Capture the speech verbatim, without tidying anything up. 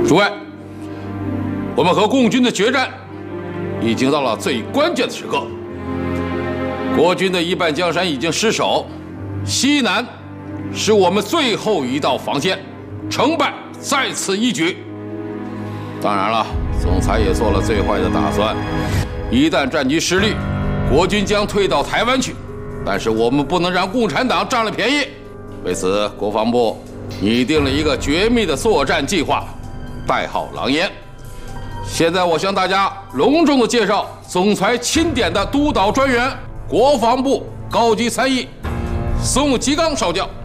诸位，我们和共军的决战已经到了最关键的时刻。国军的一半江山已经失守，西南是我们最后一道防线，成败在此一举。当然了，总裁也做了最坏的打算，一旦战局失利，国军将退到台湾去。但是我们不能让共产党占了便宜，为此，国防部拟定了一个绝密的作战计划，代号“狼烟”。现在我向大家隆重的介绍总裁钦点的督导专员、国防部高级参议宋吉刚少将。